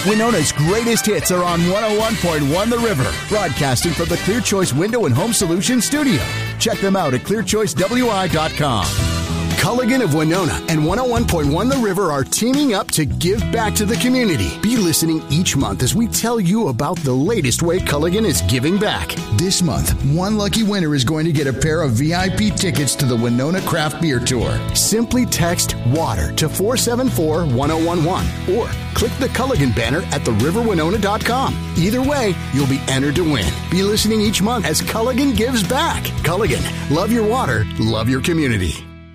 Winona's greatest hits are on 101.1 The River, broadcasting from the Clear Choice Window and Home Solutions studio. Check them out at clearchoicewi.com. Culligan of Winona and 101.1 The River are teaming up to give back to the community. Be listening each month as we tell you about the latest way Culligan is giving back. This month, one lucky winner is going to get a pair of VIP tickets to the Winona Craft Beer Tour. Simply text WATER to 474-1011 or click the Culligan banner at theriverwinona.com. Either way, you'll be entered to win. Be listening each month as Culligan gives back. Culligan, love your water, love your community.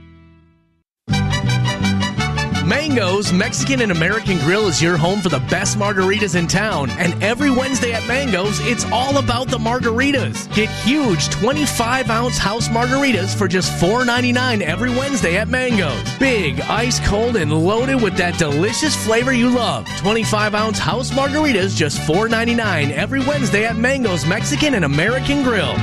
Mango's Mexican and American Grill is your home for the best margaritas in town. And every Wednesday at Mango's, it's all about the margaritas. Get huge 25-ounce house margaritas for just $4.99 every Wednesday at Mango's. Big, ice cold, and loaded with that delicious flavor you love. 25-ounce house margaritas just $4.99 every Wednesday at Mango's Mexican and American Grill.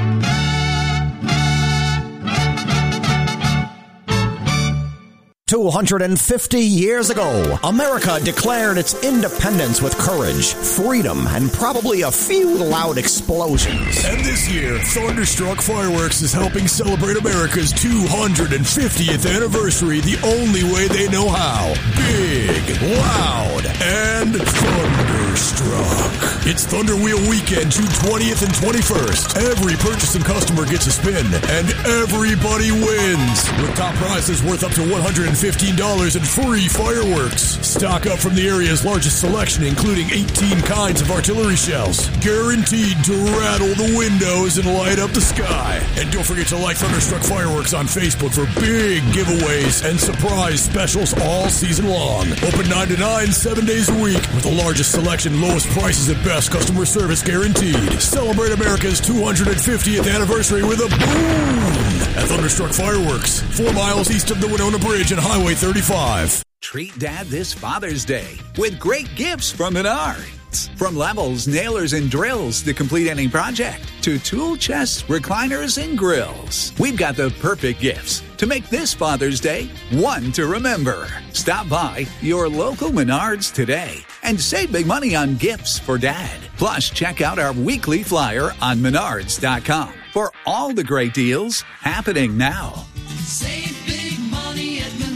250 years ago, America declared its independence with courage, freedom, and probably a few loud explosions. And this year, Thunderstruck Fireworks is helping celebrate America's 250th anniversary the only way they know how. Big, loud, and thunderstruck. It's Thunder Wheel Weekend, June 20th and 21st. Every purchasing customer gets a spin, and everybody wins. With top prizes worth up to $115 and free fireworks. Stock up from the area's largest selection, including 18 kinds of artillery shells. Guaranteed to rattle the windows and light up the sky. And don't forget to like Thunderstruck Fireworks on Facebook for big giveaways and surprise specials all season long. Open 9 to 9, 7 days a week, with the largest selection, lowest prices at best, customer service guaranteed. Celebrate America's 250th anniversary with a boom at Thunderstruck Fireworks, 4 miles east of the Winona Bridge and Highway 35. Treat Dad this Father's Day with great gifts from Menards. From levels, nailers, and drills to complete any project, to tool chests, recliners, and grills. We've got the perfect gifts to make this Father's Day one to remember. Stop by your local Menards today and save big money on gifts for Dad. Plus, check out our weekly flyer on menards.com for all the great deals happening now. Save big money at Menards.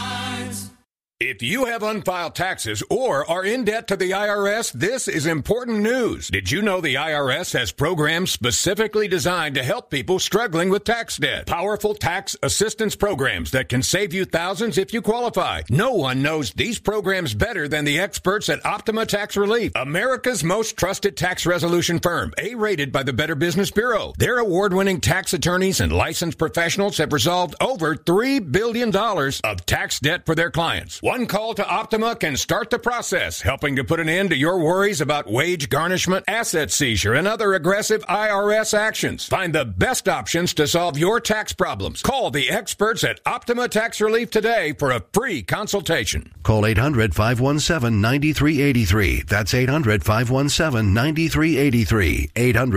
If you have unfiled taxes or are in debt to the IRS, this is important news. Did you know the IRS has programs specifically designed to help people struggling with tax debt? Powerful tax assistance programs that can save you thousands if you qualify. No one knows these programs better than the experts at Optima Tax Relief, America's most trusted tax resolution firm, A-rated by the Better Business Bureau. Their award-winning tax attorneys and licensed professionals have resolved over $3 billion of tax debt for their clients. One call to Optima can start the process, helping to put an end to your worries about wage garnishment, asset seizure, and other aggressive IRS actions. Find the best options to solve your tax problems. Call the experts at Optima Tax Relief today for a free consultation. Call 800-517-9383. That's 800-517-9383.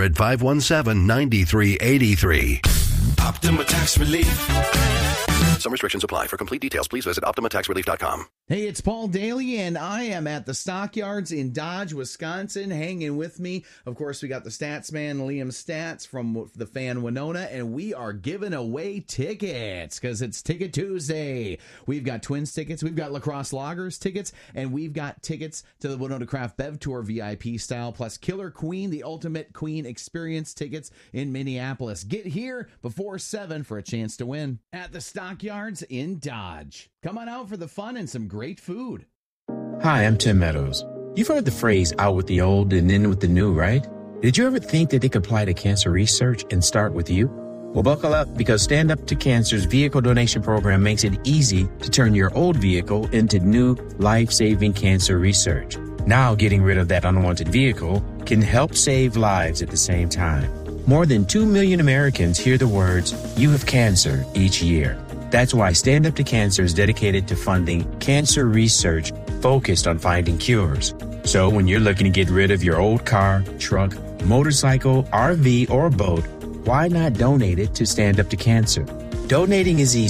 800-517-9383. Optima Tax Relief. Some restrictions apply. For complete details, please visit OptimaTaxRelief.com. Hey, it's Paul Daly, and I am at the Stockyards in Dodge, Wisconsin. Hanging with me, of course, we got the stats man, Liam Stats from the Fan Winona, and we are giving away tickets because it's Ticket Tuesday. We've got Twins tickets, we've got Lacrosse Loggers tickets, and we've got tickets to the Winona Craft Bev Tour VIP style, plus Killer Queen, the Ultimate Queen Experience tickets in Minneapolis. Get here before 7 for a chance to win at the Stockyards in Dodge. Come on out for the fun and some great food. Hi, I'm Tim Meadows. You've heard the phrase out with the old and in with the new, right? Did you ever think that they could apply to cancer research and start with you? Well, buckle up, because Stand Up to Cancer's vehicle donation program makes it easy to turn your old vehicle into new life-saving cancer research. Now, getting rid of that unwanted vehicle can help save lives at the same time. More than 2 million Americans hear the words, "You have cancer," each year. That's why Stand Up to Cancer is dedicated to funding cancer research focused on finding cures. So when you're looking to get rid of your old car, truck, motorcycle, RV, or boat, why not donate it to Stand Up to Cancer? Donating is easy.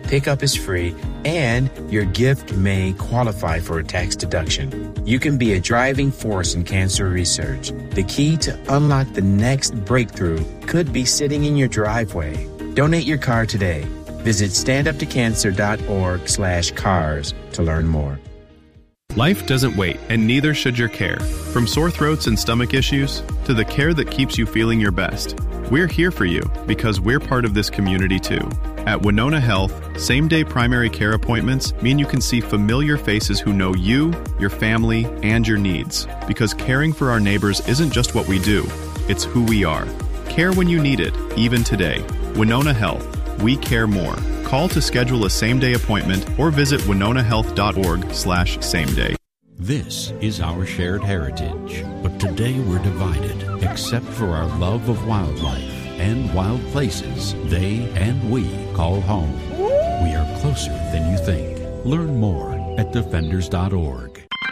Pickup is free, and your gift may qualify for a tax deduction. You can be a driving force in cancer research. The key to unlock the next breakthrough could be sitting in your driveway. Donate your car today. Visit standuptocancer.org/cars to learn more. Life doesn't wait, and neither should your care. From sore throats and stomach issues to the care that keeps you feeling your best, we're here for you because we're part of this community too. At Winona Health, same-day primary care appointments mean you can see familiar faces who know you, your family, and your needs. Because caring for our neighbors isn't just what we do, it's who we are. Care when you need it, even today. Winona Health. We care more. Call to schedule a same-day appointment or visit winonahealth.org/sameday. This is our shared heritage, but today we're divided, except for our love of wildlife and wild places they and we call home. We are closer than you think. Learn more at defenders.org.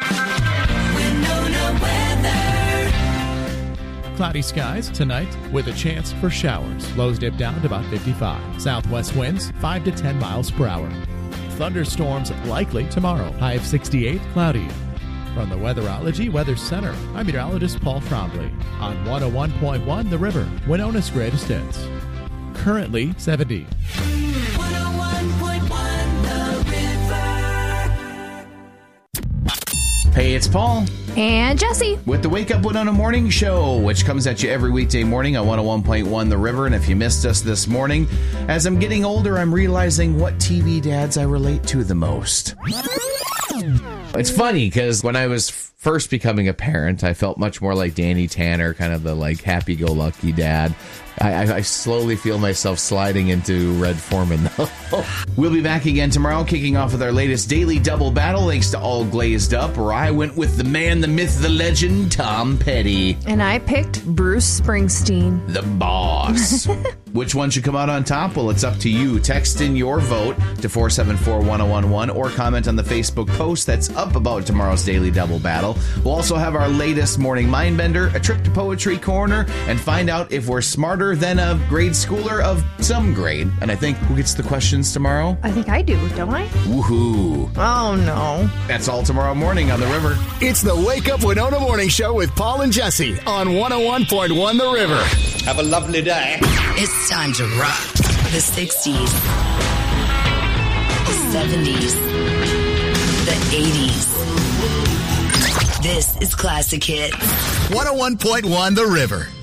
Cloudy skies tonight with a chance for showers. Lows dip down to about 55. Southwest winds 5 to 10 miles per hour. Thunderstorms likely tomorrow. High of 68, cloudy. From the Weatherology Weather Center, I'm meteorologist Paul Trombley on 101.1 The River, Winona's greatest hits. Currently 70. 101.1 The River. Hey, it's Paul. And Jesse. With the Wake Up Winona Morning Show, which comes at you every weekday morning on 101.1 The River. And if you missed us this morning, as I'm getting older, I'm realizing what TV dads I relate to the most. It's funny because when I was first becoming a parent, I felt much more like Danny Tanner, kind of the like happy-go-lucky dad. I slowly feel myself sliding into Red Foreman, though. We'll be back again tomorrow, kicking off with our latest daily double battle, thanks to All Glazed Up, where I went with the man, the myth, the legend, Tom Petty. And I picked Bruce Springsteen. The boss. Which one should come out on top? Well, it's up to you. Text in your vote to 474-1011 or comment on the Facebook post that's up about tomorrow's daily double battle. We'll also have our latest morning mindbender, a trip to Poetry Corner, and find out if we're smarter than a grade schooler of some grade. And I think, who gets the questions tomorrow? I think I do, don't I? Woohoo. Oh, no. That's all tomorrow morning on The River. It's the Wake Up Winona Morning Show with Paul and Jesse on 101.1 The River. Have a lovely day. It's time to rock the 60s, the 70s, the 80s. This is Classic Hits. 101.1 The River.